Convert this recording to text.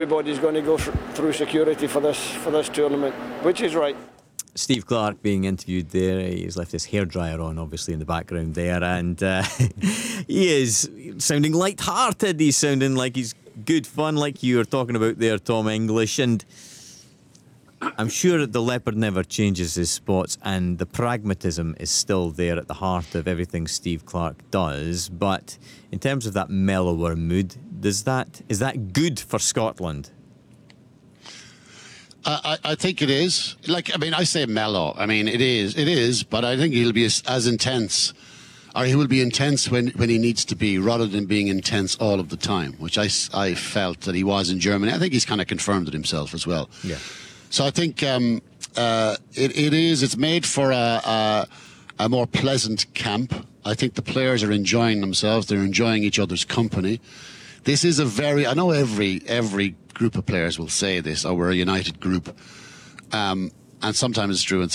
everybody's going to go through security for this tournament, which is right. Steve Clarke being interviewed there. He's left his hairdryer on, obviously, in the background there, and he is sounding light-hearted. He's sounding like he's good fun, like you were talking about there, Tom English. And I'm sure that the Leopard never changes his spots, and the pragmatism is still there at the heart of everything Steve Clarke does. But in terms of that mellower mood, is that good for Scotland? I think it is. I say mellow. It is, but I think he'll be as intense, or he will be intense when he needs to be, rather than being intense all of the time, which I felt that he was in Germany. I think he's kind of confirmed it himself as well. Yeah. So I think it's made for a more pleasant camp. I think the players are enjoying themselves. They're enjoying each other's company. This is I know every group of players will say this, oh, we're a united group. And sometimes it's true and